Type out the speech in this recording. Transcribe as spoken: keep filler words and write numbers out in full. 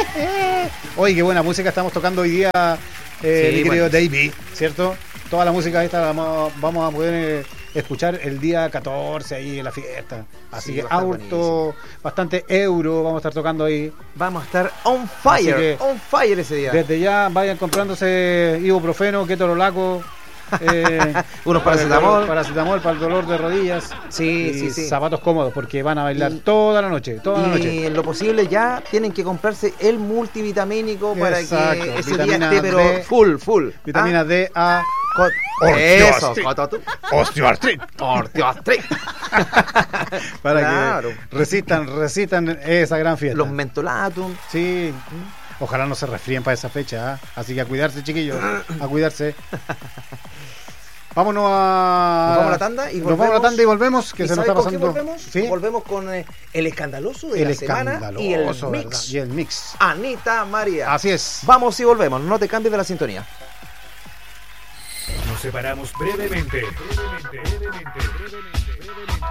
Oye, qué buena música estamos tocando hoy día, eh, Sí, mi querido bueno. David, ¿cierto? Toda la música esta la vamos, vamos a poder eh, escuchar el día catorce ahí en la fiesta. Así Sí, que va a estar auto, bastante euro, vamos a estar tocando ahí. Vamos a estar on fire, que, on fire ese día. Desde ya vayan comprándose ibuprofeno, ketorolaco, eh, Unos para el paracetamol. dolor- paracetamol para el dolor de rodillas. Sí, y sí, sí. zapatos cómodos porque van a bailar Y- toda la noche, toda la Y noche. en lo posible ya tienen que comprarse el multivitamínico para Exacto, que ese vitamina día esté pero D, full, full. Vitamina Ah, D, A, co- Eso, Osteoartritis. cototu- osteoartritis. osteoartritis. Para Claro. que resistan, resistan esa gran fiesta. Los mentolatum. Sí. Ojalá no se resfríen para esa fecha, ¿ah? Así que a cuidarse, chiquillos, a cuidarse. Vámonos a... Nos vamos a la tanda y Nos volvemos. vamos a la tanda y volvemos, que ¿Y se nos sabe está con qué pasando... volvemos? ¿Sí? Volvemos con eh, el escandaloso de El la semana escandaloso, y el ¿verdad? mix. Y el mix. Anita María. Así es. Vamos y volvemos, no te cambies de la sintonía. Nos separamos brevemente. brevemente, brevemente, brevemente, brevemente.